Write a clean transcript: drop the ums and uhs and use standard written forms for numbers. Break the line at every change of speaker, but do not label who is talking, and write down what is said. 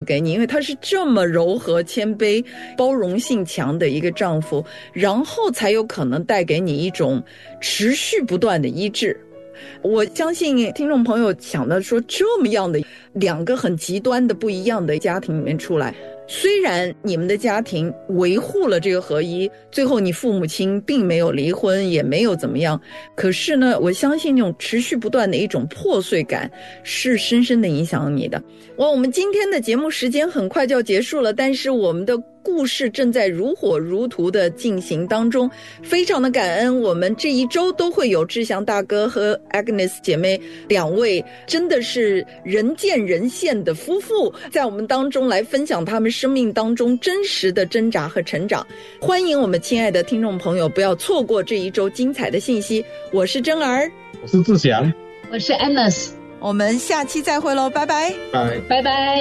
给你，因为他是这么柔和谦卑包容性强的一个丈夫，然后才有可能带给你一种持续不断的医治。我相信听众朋友想到说，这么样的两个很极端的不一样的家庭里面出来，虽然你们的家庭维护了这个合一，最后你父母亲并没有离婚，也没有怎么样，可是呢，我相信那种持续不断的一种破碎感是深深的影响你的。我们今天的节目时间很快就要结束了，但是我们的故事正在如火如荼的进行当中，非常的感恩，我们这一周都会有志祥大哥和 Agnes 姐妹两位真的是人见人羡的夫妇，在我们当中来分享他们生命当中真实的挣扎和成长。欢迎我们亲爱的听众朋友不要错过这一周精彩的信息。我是珍儿，
我是志祥，
我是 Agnes，
我们下期再会喽，拜拜，
拜
拜拜。